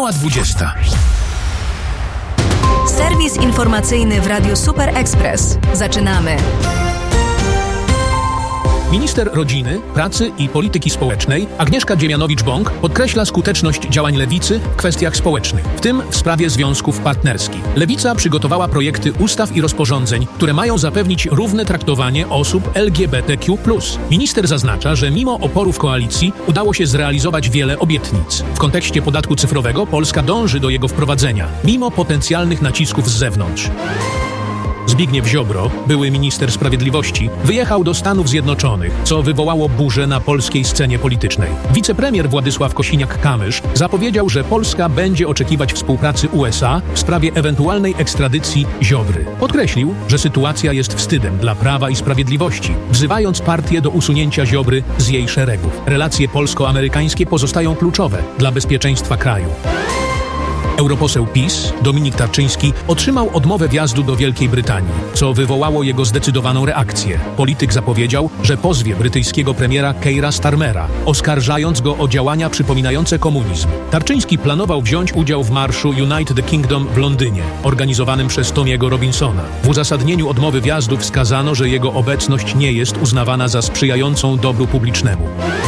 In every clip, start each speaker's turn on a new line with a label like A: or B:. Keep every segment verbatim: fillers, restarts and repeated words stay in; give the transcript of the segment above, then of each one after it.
A: Minęła dwudziesta.
B: Serwis informacyjny w Radiu Super Express. Zaczynamy.
A: Minister Rodziny, Pracy i Polityki Społecznej Agnieszka Dziemianowicz-Bąk podkreśla skuteczność działań Lewicy w kwestiach społecznych, w tym w sprawie związków partnerskich. Lewica przygotowała projekty ustaw i rozporządzeń, które mają zapewnić równe traktowanie osób L G B T Q plus. Minister zaznacza, że mimo oporów koalicji udało się zrealizować wiele obietnic. W kontekście podatku cyfrowego Polska dąży do jego wprowadzenia, mimo potencjalnych nacisków z zewnątrz. Zbigniew Ziobro, były minister sprawiedliwości, wyjechał do Stanów Zjednoczonych, co wywołało burzę na polskiej scenie politycznej. Wicepremier Władysław Kosiniak-Kamysz zapowiedział, że Polska będzie oczekiwać współpracy U S A w sprawie ewentualnej ekstradycji Ziobry. Podkreślił, że sytuacja jest wstydem dla Prawa i Sprawiedliwości, wzywając partię do usunięcia Ziobry z jej szeregów. Relacje polsko-amerykańskie pozostają kluczowe dla bezpieczeństwa kraju. Europoseł PiS, Dominik Tarczyński, otrzymał odmowę wjazdu do Wielkiej Brytanii, co wywołało jego zdecydowaną reakcję. Polityk zapowiedział, że pozwie brytyjskiego premiera Keira Starmera, oskarżając go o działania przypominające komunizm. Tarczyński planował wziąć udział w marszu Unite the Kingdom w Londynie, organizowanym przez Tomiego Robinsona. W uzasadnieniu odmowy wjazdu wskazano, że jego obecność nie jest uznawana za sprzyjającą dobru publicznemu.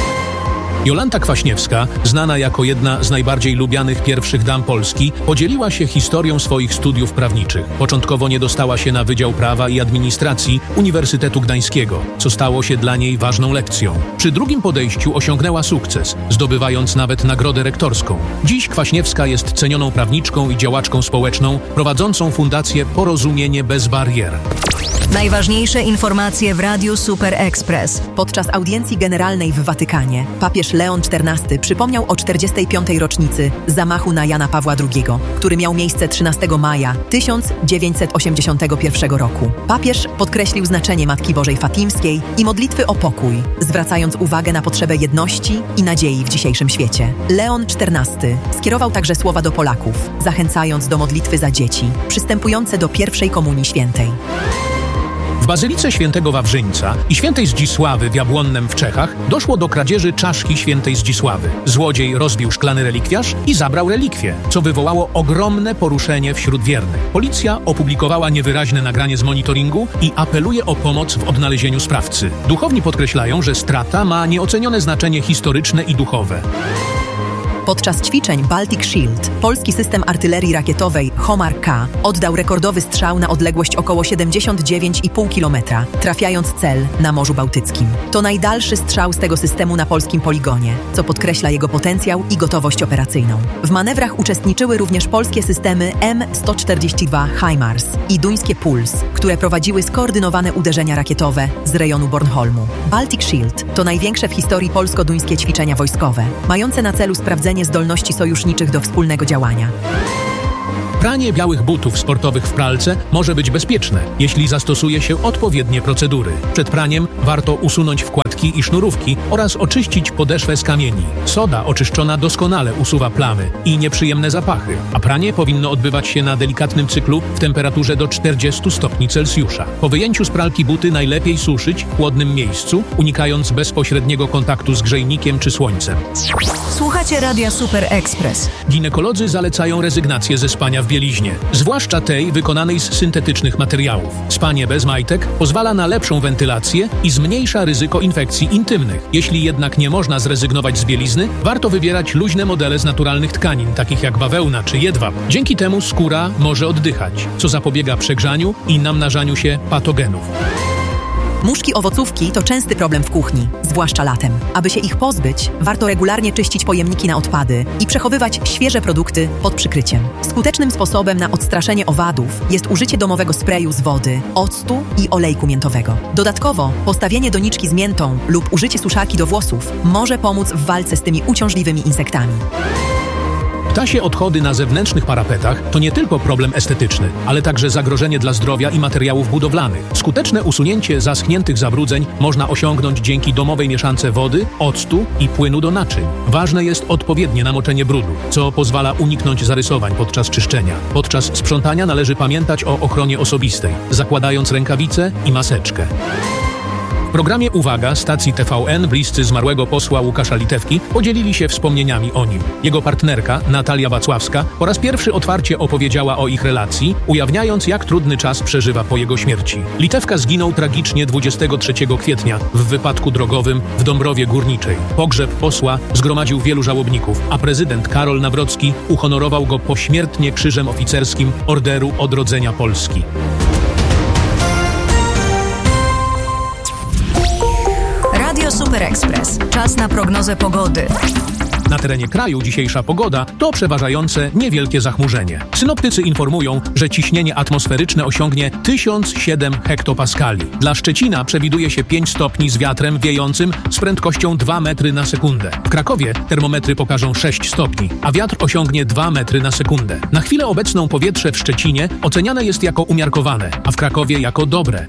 A: Jolanta Kwaśniewska, znana jako jedna z najbardziej lubianych pierwszych dam Polski, podzieliła się historią swoich studiów prawniczych. Początkowo nie dostała się na Wydział Prawa i Administracji Uniwersytetu Gdańskiego, co stało się dla niej ważną lekcją. Przy drugim podejściu osiągnęła sukces, zdobywając nawet nagrodę rektorską. Dziś Kwaśniewska jest cenioną prawniczką i działaczką społeczną, prowadzącą fundację Porozumienie bez barier.
B: Najważniejsze informacje w Radiu Super Express.
C: Podczas audiencji generalnej w Watykanie papież Leon czternasty przypomniał o czterdziestej piątej rocznicy zamachu na Jana Pawła drugiego, który miał miejsce trzynastego maja tysiąc dziewięćset osiemdziesiątego pierwszego roku. Papież podkreślił znaczenie Matki Bożej Fatimskiej i modlitwy o pokój, zwracając uwagę na potrzebę jedności i nadziei w dzisiejszym świecie. Leon czternasty skierował także słowa do Polaków, zachęcając do modlitwy za dzieci przystępujące do pierwszej komunii świętej.
A: W Bazylice Świętego Wawrzyńca i Świętej Zdzisławy w Jabłonnem w Czechach doszło do kradzieży czaszki Świętej Zdzisławy. Złodziej rozbił szklany relikwiarz i zabrał relikwie, co wywołało ogromne poruszenie wśród wiernych. Policja opublikowała niewyraźne nagranie z monitoringu i apeluje o pomoc w odnalezieniu sprawcy. Duchowni podkreślają, że strata ma nieocenione znaczenie historyczne i duchowe.
C: Podczas ćwiczeń Baltic Shield polski system artylerii rakietowej HOMAR-K oddał rekordowy strzał na odległość około siedemdziesiąt dziewięć i pół kilometra, trafiając cel na Morzu Bałtyckim. To najdalszy strzał z tego systemu na polskim poligonie, co podkreśla jego potencjał i gotowość operacyjną. W manewrach uczestniczyły również polskie systemy M sto czterdzieści dwa HIMARS i duńskie Puls, które prowadziły skoordynowane uderzenia rakietowe z rejonu Bornholmu. Baltic Shield to największe w historii polsko-duńskie ćwiczenia wojskowe, mające na celu sprawdzenie zdolności sojuszniczych do wspólnego działania.
A: Pranie białych butów sportowych w pralce może być bezpieczne, jeśli zastosuje się odpowiednie procedury. Przed praniem warto usunąć wkładki i sznurówki oraz oczyścić podeszwę z kamieni. Soda oczyszczona doskonale usuwa plamy i nieprzyjemne zapachy, a pranie powinno odbywać się na delikatnym cyklu w temperaturze do czterdziestu stopni Celsjusza. Po wyjęciu z pralki buty najlepiej suszyć w chłodnym miejscu, unikając bezpośredniego kontaktu z grzejnikiem czy słońcem.
B: Słuchacie Radia Super Express.
A: Ginekolodzy zalecają rezygnację ze spania w bieliźnie, zwłaszcza tej wykonanej z syntetycznych materiałów. Spanie bez majtek pozwala na lepszą wentylację i zmniejsza ryzyko infekcji intymnych. Jeśli jednak nie można zrezygnować z bielizny, warto wybierać luźne modele z naturalnych tkanin, takich jak bawełna czy jedwab. Dzięki temu skóra może oddychać, co zapobiega przegrzaniu i namnażaniu się patogenów.
C: Muszki owocówki to częsty problem w kuchni, zwłaszcza latem. Aby się ich pozbyć, warto regularnie czyścić pojemniki na odpady i przechowywać świeże produkty pod przykryciem. Skutecznym sposobem na odstraszenie owadów jest użycie domowego sprayu z wody, octu i olejku miętowego. Dodatkowo postawienie doniczki z miętą lub użycie suszarki do włosów może pomóc w walce z tymi uciążliwymi insektami.
A: Ptasie odchody na zewnętrznych parapetach to nie tylko problem estetyczny, ale także zagrożenie dla zdrowia i materiałów budowlanych. Skuteczne usunięcie zaschniętych zabrudzeń można osiągnąć dzięki domowej mieszance wody, octu i płynu do naczyń. Ważne jest odpowiednie namoczenie brudu, co pozwala uniknąć zarysowań podczas czyszczenia. Podczas sprzątania należy pamiętać o ochronie osobistej, zakładając rękawice i maseczkę. W programie Uwaga stacji T V N bliscy zmarłego posła Łukasza Litewki podzielili się wspomnieniami o nim. Jego partnerka, Natalia Wacławska, po raz pierwszy otwarcie opowiedziała o ich relacji, ujawniając, jak trudny czas przeżywa po jego śmierci. Litewka zginął tragicznie dwudziestego trzeciego kwietnia w wypadku drogowym w Dąbrowie Górniczej. Pogrzeb posła zgromadził wielu żałobników, a prezydent Karol Nawrocki uhonorował go pośmiertnie Krzyżem Oficerskim Orderu Odrodzenia Polski.
B: Radio Super Express. Czas na prognozę pogody.
A: Na terenie kraju dzisiejsza pogoda to przeważające niewielkie zachmurzenie. Synoptycy informują, że ciśnienie atmosferyczne osiągnie tysiąc siedem hektopaskali. Dla Szczecina przewiduje się pięć stopni z wiatrem wiejącym z prędkością dwa metry na sekundę. W Krakowie termometry pokażą sześć stopni, a wiatr osiągnie dwa metry na sekundę. Na chwilę obecną powietrze w Szczecinie oceniane jest jako umiarkowane, a w Krakowie jako dobre.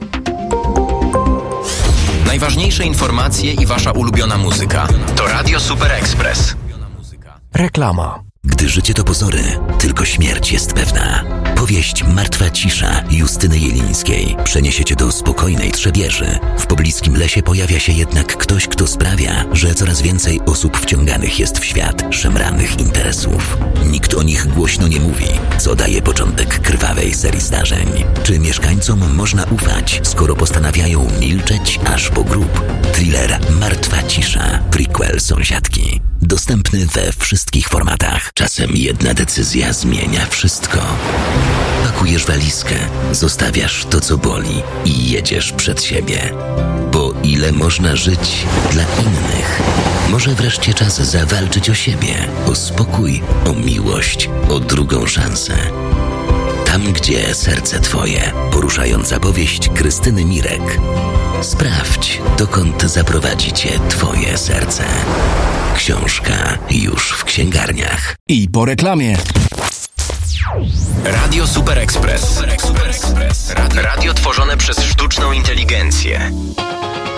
D: Najważniejsze informacje i wasza ulubiona muzyka to Radio Super Express.
E: Reklama.
F: Gdy życie to pozory, tylko śmierć jest pewna. Powieść Martwa cisza Justyny Jelińskiej przeniesie cię do spokojnej Trzebieży. W pobliskim lesie pojawia się jednak ktoś, kto sprawia, że coraz więcej osób wciąganych jest w świat szemranych interesów. Nikt o nich głośno nie mówi, co daje początek krwawej serii zdarzeń. Czy mieszkańcom można ufać, skoro postanawiają milczeć aż po grób? Thriller Martwa cisza, prequel Sąsiadki. Dostępny we wszystkich formatach. Czasem jedna decyzja zmienia wszystko. Pakujesz walizkę, zostawiasz to, co boli i jedziesz przed siebie. Bo ile można żyć dla innych? Może wreszcie czas zawalczyć o siebie, o spokój, o miłość, o drugą szansę. Tam, gdzie serce twoje. Poruszająca powieść Krystyny Mirek. Sprawdź, dokąd zaprowadzi cię twoje serce. Książka już w księgarniach.
E: I po reklamie.
D: Radio Super Express. Radio tworzone przez sztuczną inteligencję.